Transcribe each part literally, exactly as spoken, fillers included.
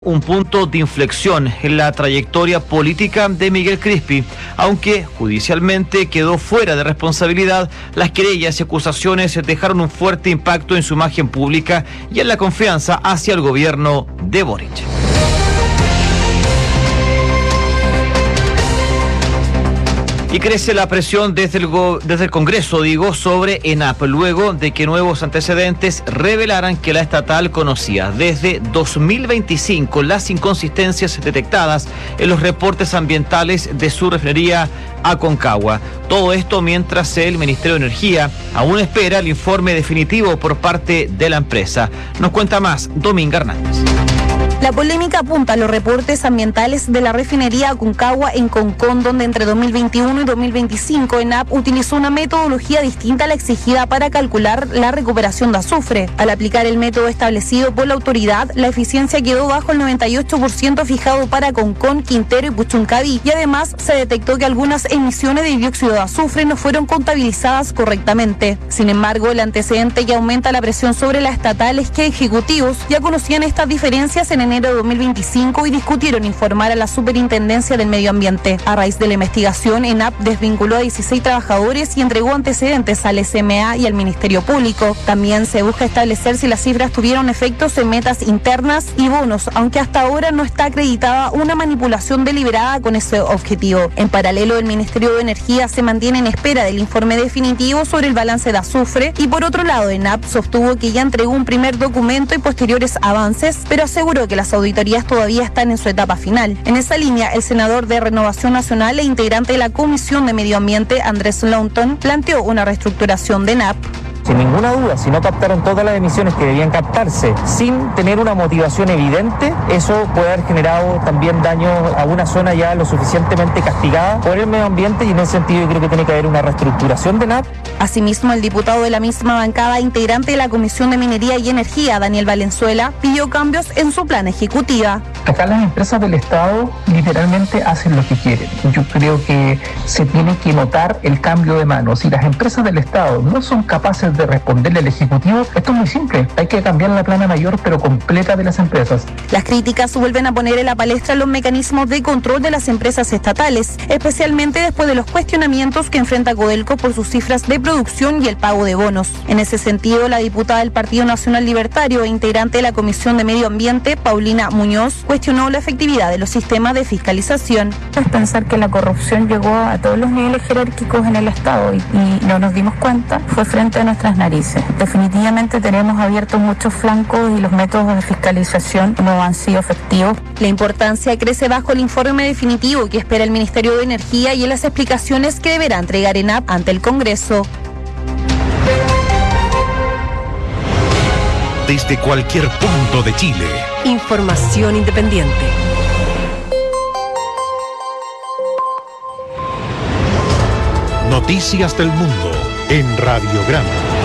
Un punto de inflexión en la trayectoria política de Miguel Crispi, aunque judicialmente quedó fuera de responsabilidad, las querellas y acusaciones dejaron un fuerte impacto en su imagen pública y en la confianza hacia el gobierno de Boric. Y crece la presión desde el, go- desde el Congreso, digo, sobre ENAP, luego de que nuevos antecedentes revelaran que la estatal conocía desde dos mil veinticinco las inconsistencias detectadas en los reportes ambientales de su refinería Aconcagua. Todo esto mientras el Ministerio de Energía aún espera el informe definitivo por parte de la empresa. Nos cuenta más Dominga Hernández. La polémica apunta a los reportes ambientales de la refinería Aconcagua en Concón, donde entre dos mil veintiuno y dos mil veinticinco ENAP utilizó una metodología distinta a la exigida para calcular la recuperación de azufre. Al aplicar el método establecido por la autoridad, la eficiencia quedó bajo el noventa y ocho por ciento fijado para Concón, Quintero y Puchuncaví, y además se detectó que algunas emisiones de dióxido de azufre no fueron contabilizadas correctamente. Sin embargo, el antecedente que aumenta la presión sobre la estatal es que ejecutivos ya conocían estas diferencias en enero de dos mil veinticinco y discutieron informar a la Superintendencia del Medio Ambiente. A raíz de la investigación, ENAP desvinculó a dieciséis trabajadores y entregó antecedentes al S M A y al Ministerio Público. También se busca establecer si las cifras tuvieron efectos en metas internas y bonos, aunque hasta ahora no está acreditada una manipulación deliberada con ese objetivo. En paralelo, el Ministerio de Energía se mantiene en espera del informe definitivo sobre el balance de azufre y por otro lado, ENAP sostuvo que ya entregó un primer documento y posteriores avances, pero aseguró que las auditorías todavía están en su etapa final. En esa línea, el senador de Renovación Nacional e integrante de la Comisión de Medio Ambiente, Andrés Longton, planteó una reestructuración de ENAP. Sin ninguna duda, si no captaron todas las emisiones que debían captarse sin tener una motivación evidente, eso puede haber generado también daño a una zona ya lo suficientemente castigada por el medio ambiente, y en ese sentido yo creo que tiene que haber una reestructuración de ENAP. Asimismo, el diputado de la misma bancada, integrante de la Comisión de Minería y Energía, Daniel Valenzuela, pidió cambios en su plan ejecutiva. Acá las empresas del Estado literalmente hacen lo que quieren. Yo creo que se tiene que notar el cambio de manos. Si las empresas del Estado no son capaces de responderle al Ejecutivo, esto es muy simple. Hay que cambiar la plana mayor, pero completa, de las empresas. Las críticas vuelven a poner en la palestra los mecanismos de control de las empresas estatales, especialmente después de los cuestionamientos que enfrenta Codelco por sus cifras de producción y el pago de bonos. En ese sentido, la diputada del Partido Nacional Libertario e integrante de la Comisión de Medio Ambiente, Paulina Muñoz, cuestionó la efectividad de los sistemas de fiscalización. Es pensar que la corrupción llegó a todos los niveles jerárquicos en el Estado y, y no nos dimos cuenta, fue frente a nuestras narices. Definitivamente tenemos abiertos muchos flancos y los métodos de fiscalización no han sido efectivos. La importancia crece bajo el informe definitivo que espera el Ministerio de Energía y en las explicaciones que deberá entregar ENAP ante el Congreso. Desde cualquier punto de Chile. Información independiente. Noticias del mundo en Radiograma.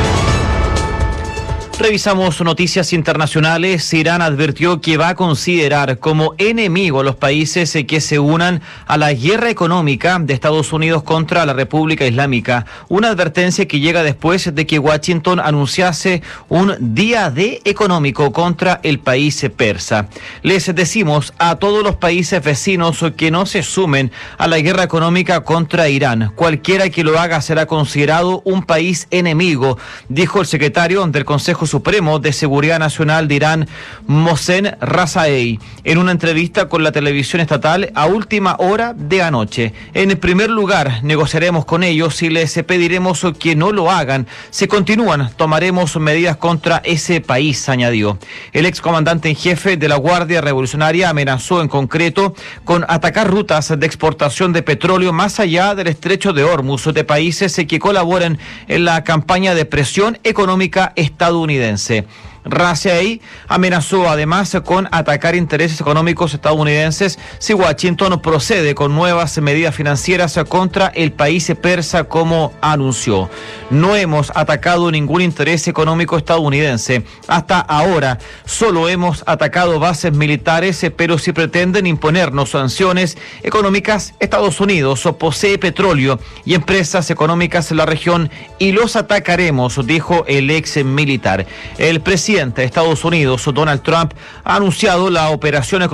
Revisamos noticias internacionales. Irán advirtió que va a considerar como enemigo a los países que se unan a la guerra económica de Estados Unidos contra la República Islámica. Una advertencia que llega después de que Washington anunciase un día D económico contra el país persa. Les decimos a todos los países vecinos que no se sumen a la guerra económica contra Irán. Cualquiera que lo haga será considerado un país enemigo, dijo el secretario del Consejo Supremo de Seguridad Nacional de Irán, Mohsen Razaei, en una entrevista con la televisión estatal a última hora de anoche. En el primer lugar, negociaremos con ellos y les pediremos que no lo hagan. Si continúan, tomaremos medidas contra ese país, añadió. El excomandante en jefe de la Guardia Revolucionaria amenazó en concreto con atacar rutas de exportación de petróleo más allá del estrecho de Hormuz de países que colaboren en la campaña de presión económica estadounidense. Razaei amenazó además con atacar intereses económicos estadounidenses si Washington procede con nuevas medidas financieras contra el país persa, como anunció. No hemos atacado ningún interés económico estadounidense. Hasta ahora solo hemos atacado bases militares, pero si pretenden imponernos sanciones económicas, Estados Unidos posee petróleo y empresas económicas en la región y los atacaremos, dijo el ex militar. El presidente presidente de Estados Unidos, Donald Trump, ha anunciado la operación económica